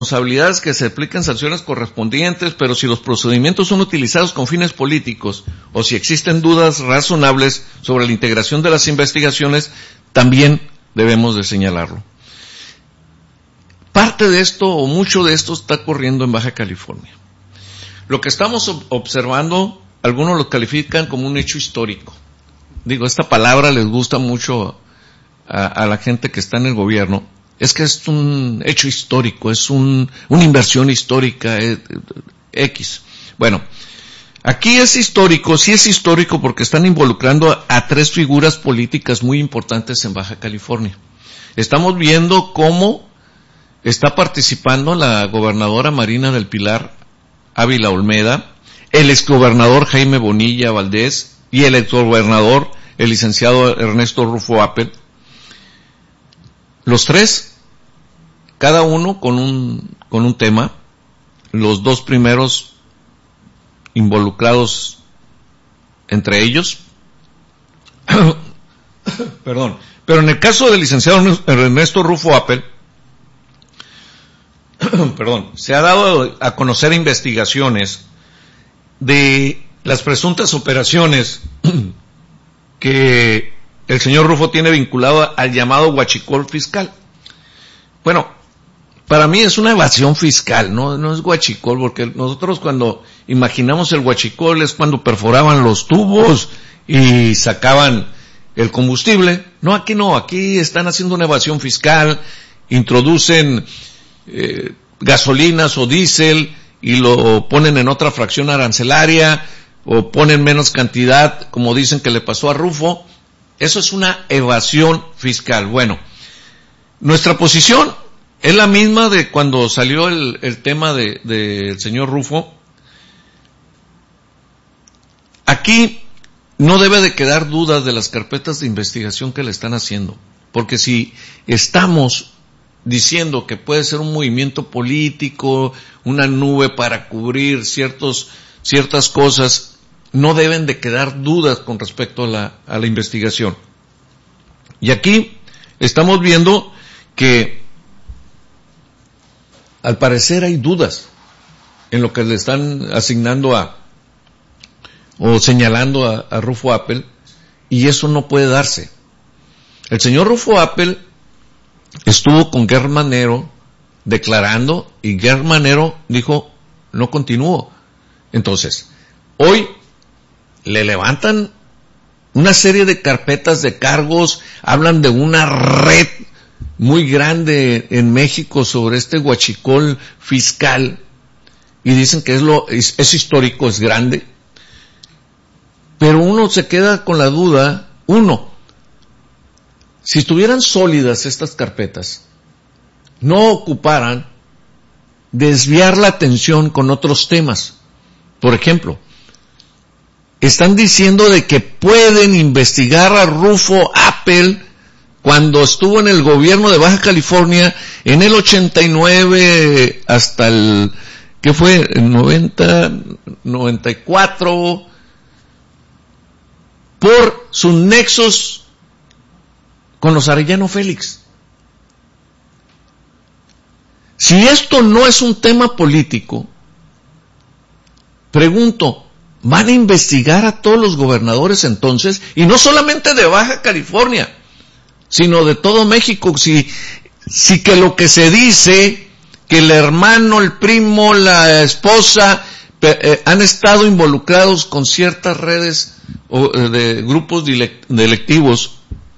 responsabilidades, que se apliquen sanciones correspondientes, pero si los procedimientos son utilizados con fines políticos o si existen dudas razonables sobre la integración de las investigaciones, también debemos de señalarlo. Parte de esto o mucho de esto está ocurriendo en Baja California. Lo que estamos observando, algunos lo califican como un hecho histórico. Digo, esta palabra les gusta mucho a la gente que está en el gobierno. Es que es un hecho histórico, es una inversión histórica, X. Bueno, aquí es histórico, sí es histórico porque están involucrando a 3 figuras políticas muy importantes en Baja California. Estamos viendo cómo está participando la gobernadora Marina del Pilar Ávila Olmeda, el exgobernador Jaime Bonilla Valdés y el exgobernador, el licenciado Ernesto Rufo Appel. Los 3, cada uno con un tema, los 2 primeros involucrados entre ellos. Perdón. Pero en el caso del licenciado Ernesto Rufo Appel, se ha dado a conocer investigaciones de las presuntas operaciones que el señor Rufo tiene vinculado al llamado huachicol fiscal. Bueno, para mí es una evasión fiscal, no es huachicol, porque nosotros cuando imaginamos el huachicol es cuando perforaban los tubos y sacaban el combustible. No, aquí están haciendo una evasión fiscal, introducen gasolinas o diésel y lo ponen en otra fracción arancelaria o ponen menos cantidad, como dicen que le pasó a Rufo. Eso es una evasión fiscal. Bueno, nuestra posición es la misma de cuando salió el tema del señor Rufo. Aquí no debe de quedar dudas de las carpetas de investigación que le están haciendo, porque si estamos diciendo que puede ser un movimiento político, una nube para cubrir ciertas cosas, no deben de quedar dudas con respecto a la investigación. Y aquí estamos viendo que al parecer hay dudas en lo que le están asignando o señalando a Rufo Appel, y eso no puede darse. El señor Rufo Appel estuvo con Gertz Manero declarando y Gertz Manero dijo, no continúo. Entonces, hoy le levantan una serie de carpetas de cargos, hablan de una red muy grande en México sobre este huachicol fiscal y dicen que es histórico, es grande. Pero uno se queda con la duda, si estuvieran sólidas estas carpetas, no ocuparan desviar la atención con otros temas. Por ejemplo, están diciendo de que pueden investigar a Rufo Appel cuando estuvo en el gobierno de Baja California en el 89 hasta el, ¿qué fue? El 90, 94, por sus nexos con los Arellano Félix. Si esto no es un tema político, pregunto, ¿van a investigar a todos los gobernadores entonces? Y no solamente de Baja California, sino de todo México. Si que lo que se dice, que el hermano, el primo, la esposa, han estado involucrados con ciertas redes de grupos delictivos,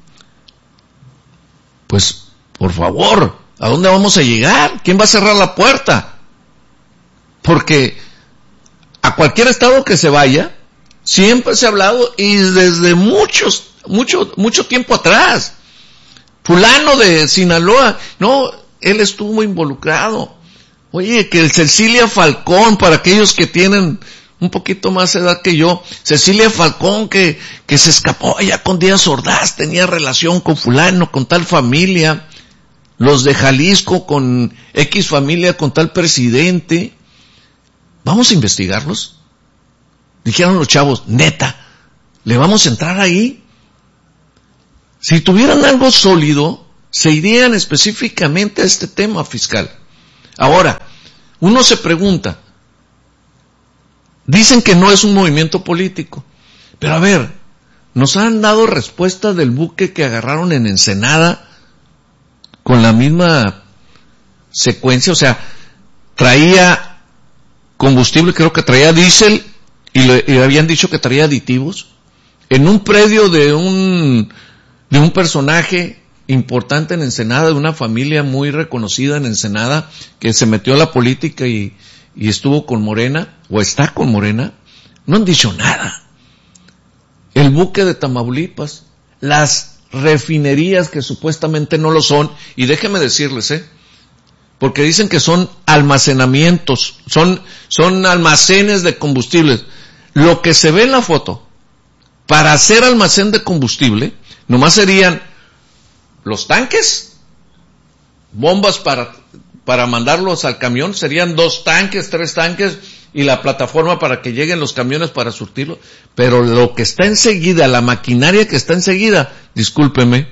pues, por favor, ¿a dónde vamos a llegar? ¿Quién va a cerrar la puerta? Porque a cualquier estado que se vaya, siempre se ha hablado, y desde mucho tiempo atrás, fulano de Sinaloa, no, él estuvo involucrado. Oye, que el Cecilia Falcón, para aquellos que tienen un poquito más edad que yo, Cecilia Falcón que se escapó allá con Díaz Ordaz, tenía relación con fulano, con tal familia, los de Jalisco con X familia, con tal presidente. ¿Vamos a investigarlos? Dijeron los chavos, neta, ¿le vamos a entrar ahí? Si tuvieran algo sólido, se irían específicamente a este tema fiscal. Ahora, uno se pregunta, dicen que no es un movimiento político, pero a ver, nos han dado respuesta del buque que agarraron en Ensenada con la misma secuencia, o sea, traía combustible, creo que traía diésel, y habían dicho que traía aditivos, en un predio de un personaje importante en Ensenada, de una familia muy reconocida en Ensenada, que se metió a la política y estuvo con Morena, o está con Morena. No han dicho nada. El buque de Tamaulipas, las refinerías que supuestamente no lo son, y déjenme decirles, porque dicen que son almacenamientos, son almacenes de combustibles. Lo que se ve en la foto, para hacer almacén de combustible, nomás serían los tanques, bombas para mandarlos al camión, serían 2 tanques, 3 tanques, y la plataforma para que lleguen los camiones para surtirlo. Pero lo que está enseguida, la maquinaria que está enseguida, discúlpeme,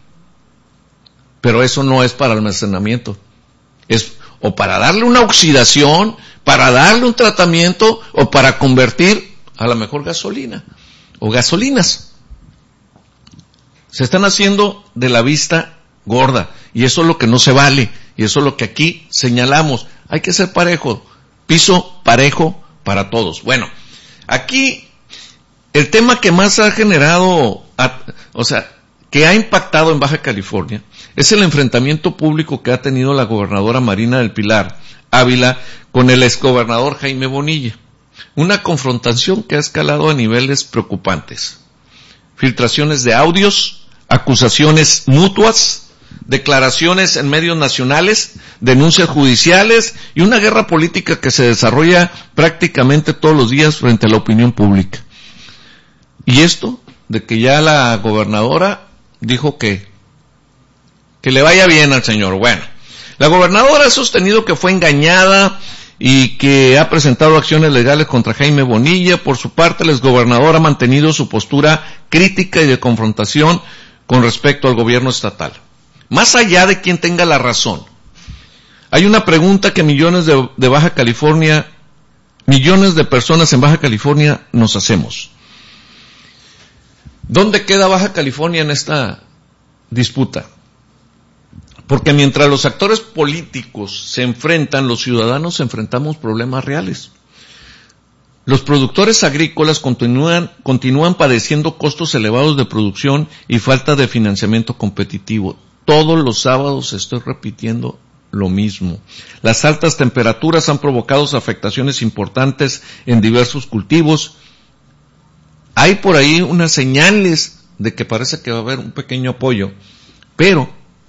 pero eso no es para almacenamiento. Es o para darle una oxidación, para darle un tratamiento, o para convertir a la mejor gasolina, o gasolinas. Se están haciendo de la vista gorda, y eso es lo que no se vale, y eso es lo que aquí señalamos. Hay que ser parejo, piso parejo para todos. Bueno, aquí el tema que más ha generado, que ha impactado en Baja California, es el enfrentamiento público que ha tenido la gobernadora Marina del Pilar Ávila con el exgobernador Jaime Bonilla. Una confrontación que ha escalado a niveles preocupantes. Filtraciones de audios, acusaciones mutuas, declaraciones en medios nacionales, denuncias judiciales y una guerra política que se desarrolla prácticamente todos los días frente a la opinión pública. Y esto de que ya la gobernadora dijo que le vaya bien al señor. Bueno, la gobernadora ha sostenido que fue engañada y que ha presentado acciones legales contra Jaime Bonilla. Por su parte, el exgobernador ha mantenido su postura crítica y de confrontación con respecto al gobierno estatal. Más allá de quien tenga la razón, hay una pregunta que millones de Baja California, millones de personas en Baja California nos hacemos. ¿Dónde queda Baja California en esta disputa? Porque mientras los actores políticos se enfrentan, los ciudadanos enfrentamos problemas reales. Los productores agrícolas continúan padeciendo costos elevados de producción y falta de financiamiento competitivo. Todos los sábados estoy repitiendo lo mismo. Las altas temperaturas han provocado afectaciones importantes en diversos cultivos. Hay por ahí unas señales de que parece que va a haber un pequeño apoyo, pero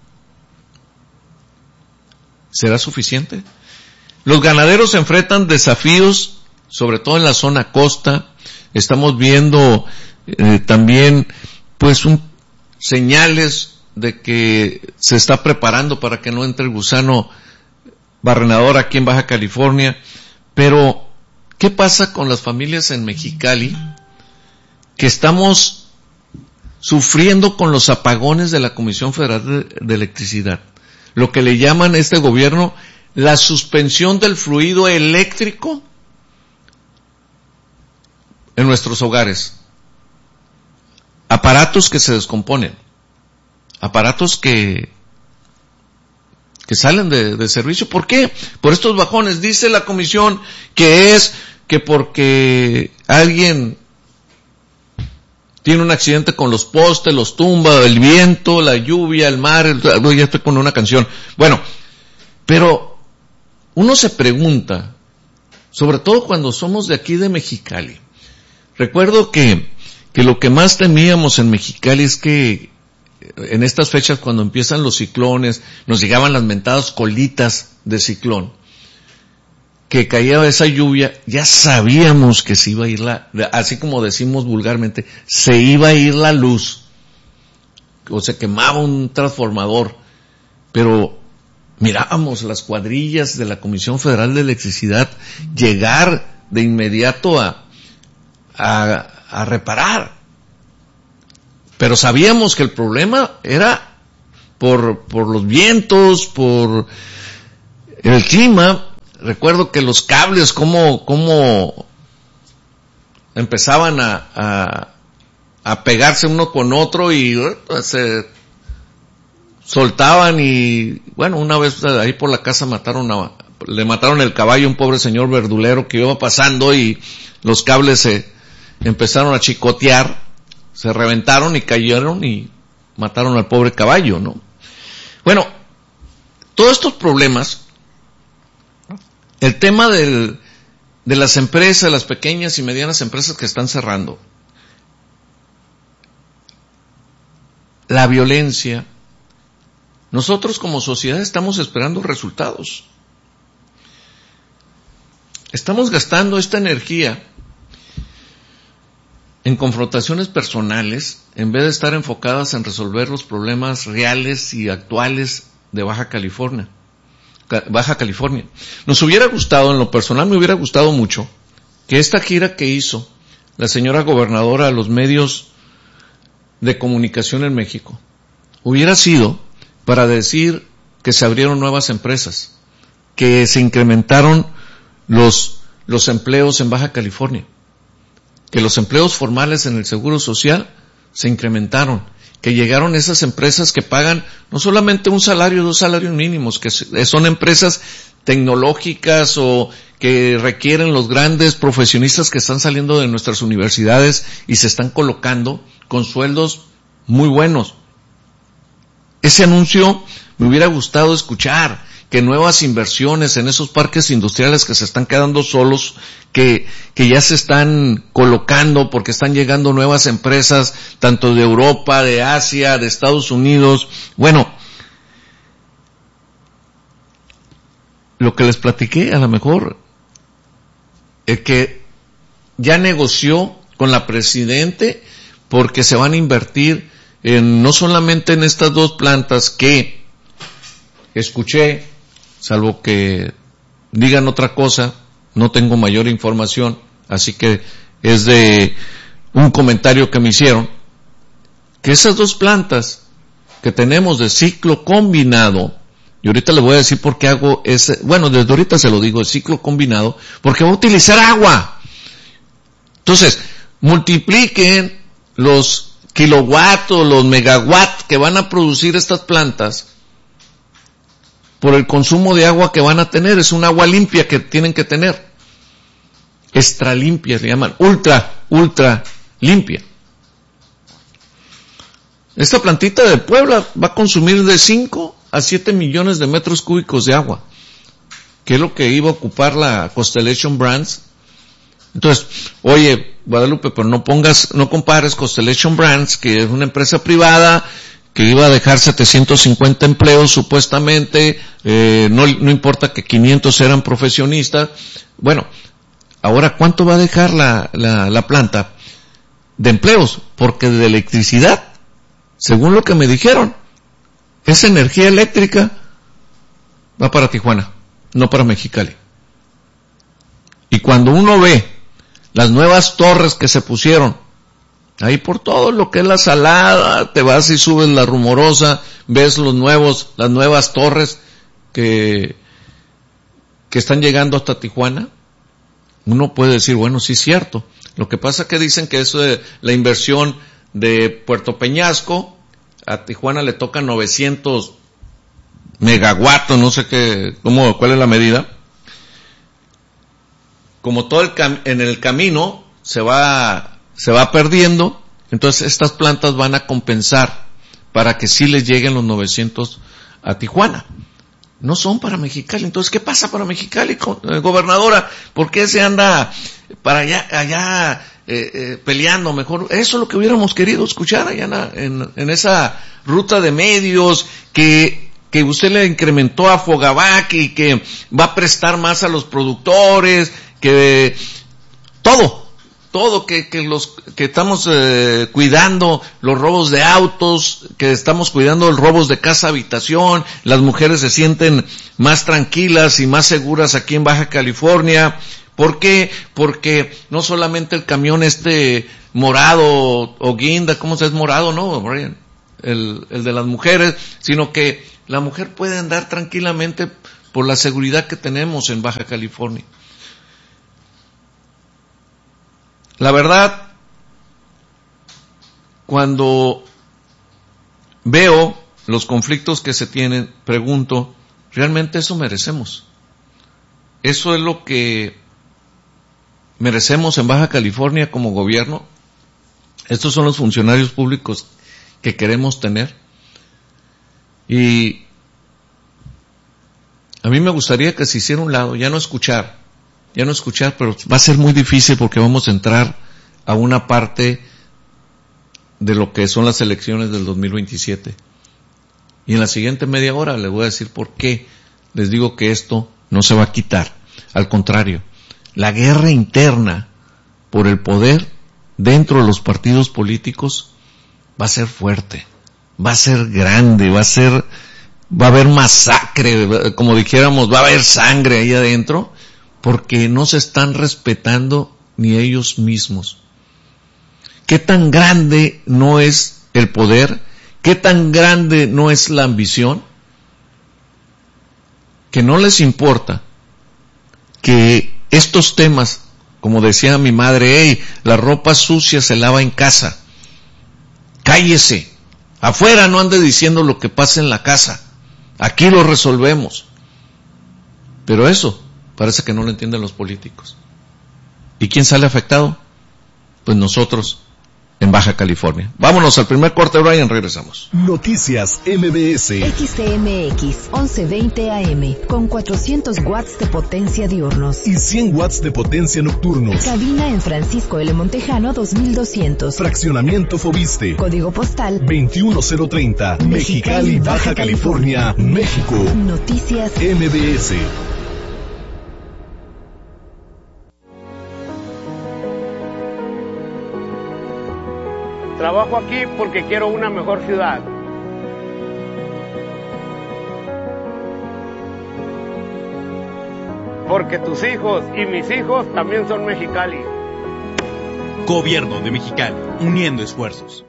¿será suficiente? Los ganaderos se enfrentan desafíos, sobre todo en la zona costa. Estamos viendo también pues señales de que se está preparando para que no entre el gusano barrenador aquí en Baja California. Pero ¿qué pasa con las familias en Mexicali que estamos sufriendo con los apagones de la Comisión Federal de Electricidad? Lo que le llaman a este gobierno la suspensión del fluido eléctrico en nuestros hogares. Aparatos que se descomponen, aparatos que salen de servicio. ¿Por qué? Por estos bajones. Dice la comisión que es que porque alguien tiene un accidente con los postes, los tumba, el viento, la lluvia, el mar, ya estoy con una canción. Bueno, pero uno se pregunta, sobre todo cuando somos de aquí de Mexicali. Recuerdo que lo que más temíamos en Mexicali es que en estas fechas, cuando empiezan los ciclones, nos llegaban las mentadas colitas de ciclón, que caía esa lluvia, ya sabíamos que se iba a ir así como decimos vulgarmente, se iba a ir la luz, o se quemaba un transformador, pero mirábamos las cuadrillas de la Comisión Federal de Electricidad llegar de inmediato a reparar, pero sabíamos que el problema era por los vientos, por El clima, recuerdo que los cables, cómo empezaban a pegarse uno con otro y se soltaban y, bueno, una vez ahí por la casa le mataron el caballo a un pobre señor verdulero que iba pasando y los cables se empezaron a chicotear, se reventaron y cayeron y mataron al pobre caballo, ¿no? Bueno, todos estos problemas, el tema de las empresas, las pequeñas y medianas empresas que están cerrando, la violencia, nosotros como sociedad estamos esperando resultados. Estamos gastando esta energía en confrontaciones personales en vez de estar enfocadas en resolver los problemas reales y actuales de Baja California. Nos hubiera gustado, en lo personal me hubiera gustado mucho, que esta gira que hizo la señora gobernadora a los medios de comunicación en México hubiera sido para decir que se abrieron nuevas empresas, que se incrementaron los empleos en Baja California, que los empleos formales en el Seguro Social se incrementaron, que llegaron esas empresas que pagan no solamente un salario, 2 salarios mínimos, que son empresas tecnológicas o que requieren los grandes profesionistas que están saliendo de nuestras universidades y se están colocando con sueldos muy buenos. Ese anuncio me hubiera gustado escuchar, que nuevas inversiones en esos parques industriales que se están quedando solos, que ya se están colocando porque están llegando nuevas empresas, tanto de Europa, de Asia, de Estados Unidos. Bueno, lo que les platiqué, a lo mejor, el que ya negoció con la presidente porque se van a invertir no solamente en estas 2 plantas que escuché, salvo que digan otra cosa, no tengo mayor información, así que es de un comentario que me hicieron, que esas 2 plantas que tenemos de ciclo combinado, y ahorita les voy a decir por qué hago desde ahorita se lo digo, el ciclo combinado, porque va a utilizar agua. Entonces, multipliquen los kilowatts o los megawatts que van a producir estas plantas por el consumo de agua que van a tener. Es un agua limpia que tienen que tener. Extra limpia se llaman, ultra limpia. Esta plantita de Puebla va a consumir de 5 a 7 millones de metros cúbicos de agua, que es lo que iba a ocupar la Constellation Brands. Entonces, oye, Guadalupe, pero no compares Constellation Brands, que es una empresa privada, que iba a dejar 750 empleos supuestamente, no importa que 500 eran profesionistas. Bueno, ahora ¿cuánto va a dejar la planta de empleos? Porque de electricidad, según lo que me dijeron, esa energía eléctrica va para Tijuana, no para Mexicali. Y cuando uno ve las nuevas torres que se pusieron ahí por todo lo que es la Salada, te vas y subes la Rumorosa, ves las nuevas torres que están llegando hasta Tijuana, uno puede decir, bueno, sí es cierto. Lo que pasa es que dicen que eso de la inversión de Puerto Peñasco, a Tijuana le toca 900 megawatts, no sé cuál es la medida. Como todo en el camino se va perdiendo, entonces estas plantas van a compensar para que sí les lleguen los 900 a Tijuana. No son para Mexicali. Entonces, ¿qué pasa para Mexicali, gobernadora? ¿Por qué se anda para allá peleando? Mejor, eso es lo que hubiéramos querido escuchar allá en esa ruta de medios que usted le incrementó a Fogavac y que va a prestar más a los productores, que todo, que estamos cuidando los robos de autos, que estamos cuidando los robos de casa habitación, las mujeres se sienten más tranquilas y más seguras aquí en Baja California. ¿Por qué? Porque no solamente el camión morado o guinda, ¿cómo se es morado, no, Brian? El de las mujeres, sino que la mujer puede andar tranquilamente por la seguridad que tenemos en Baja California. La verdad, cuando veo los conflictos que se tienen, pregunto, ¿realmente eso merecemos? ¿Eso es lo que merecemos en Baja California como gobierno? ¿Estos son los funcionarios públicos que queremos tener? Y a mí me gustaría que se hiciera un lado, ya no escuchar, pero va a ser muy difícil porque vamos a entrar a una parte de lo que son las elecciones del 2027. Y en la siguiente media hora les voy a decir por qué les digo que esto no se va a quitar. Al contrario, la guerra interna por el poder dentro de los partidos políticos va a ser fuerte, va a ser grande, va a haber masacre, como dijéramos, va a haber sangre ahí adentro, porque no se están respetando ni ellos mismos. ¿Qué tan grande no es el poder? ¿Qué tan grande no es la ambición? Que no les importa que estos temas, como decía mi madre, hey, la ropa sucia se lava en casa. Cállese. Afuera no ande diciendo lo que pasa en la casa. Aquí lo resolvemos. Pero eso parece que no lo entienden los políticos. ¿Y quién sale afectado? Pues nosotros en Baja California. Vámonos al primer corte, Brian, regresamos. Noticias MBS. XCMX 1120 AM con 400 watts de potencia diurnos y 100 watts de potencia nocturnos. Cabina en Francisco L. Montejano 2200. Fraccionamiento Fobiste. Código postal 21030. Mexicali, Baja California, México. Noticias MBS. Trabajo aquí porque quiero una mejor ciudad. Porque tus hijos y mis hijos también son Mexicali. Gobierno de Mexicali, uniendo esfuerzos.